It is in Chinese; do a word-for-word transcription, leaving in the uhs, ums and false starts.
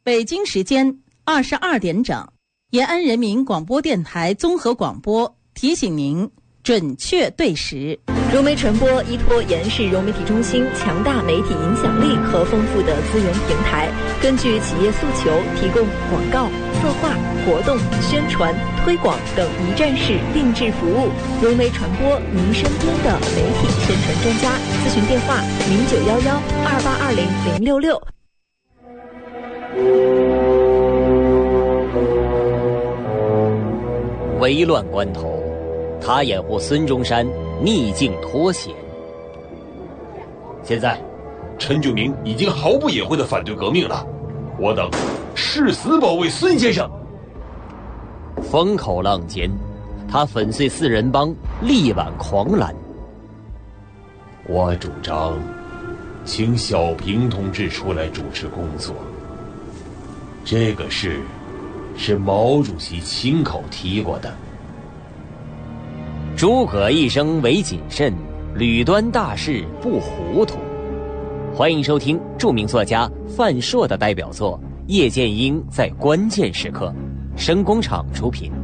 北京时间二十二点整，延安人民广播电台综合广播提醒您准确对时。 融媒传播依托延安市融媒体中心强大媒体影响力和丰富的资源平台，根据企业诉求提供广告、策划、活动、宣传、推广等一站式定制服务。融媒传播，您身边的媒体宣传专家。咨询电话：零九幺幺二八二零零六六。 危乱关头，他掩护孙中山逆境脱险。现在陈炯明已经毫不掩晦地反对革命了，我等誓死保卫孙先生。 风口浪尖，他粉碎四人帮，力挽狂澜。 我主张请小平同志出来主持工作，这个事是毛主席亲口提过的。 诸葛一生唯谨慎，屡端大事不糊涂。欢迎收听著名作家范硕的代表作《叶剑英在关键时刻》，声工厂出品。